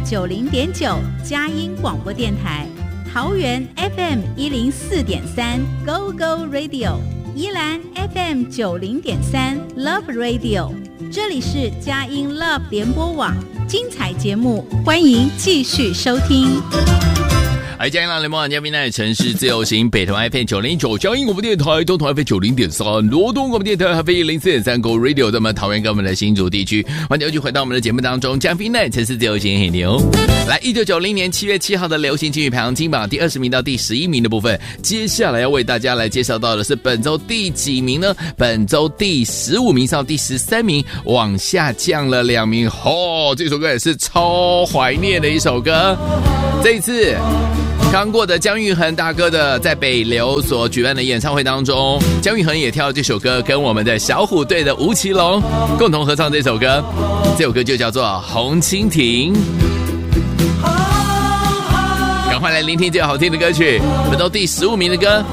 90.9 佳音广播电台，桃园 FM 104.3 Go Go Radio， 宜兰 FM 90.3 Love Radio， 这里是佳音 Love 联播网，精彩节目欢迎继续收听。 佳音联播网嘉宾呢，城市自由行北投 FM 90.9佳音广播电台，东投 FM 90.3罗东广播电台 FM 104.3 Go Radio， 在我们桃园跟我们的新竹地区，欢迎继续回到我们的节目当中。嘉宾呢，城市自由行很牛。来，1990年7月7号的流行金曲排行金榜第20名到第11名的部分，接下来要为大家来介绍到的是本周第几名呢？本周第15名上第13名，往下降了2名。这首歌也是超怀念的一首歌。这一次刚过的姜育恒大哥的在北流所举办的演唱会当中，姜育恒也跳了这首歌，跟我们的小虎队的吴奇隆共同合唱这首歌，这首歌就叫做《红蜻蜓》。赶快来聆听这个好听的歌曲，本周第15名的歌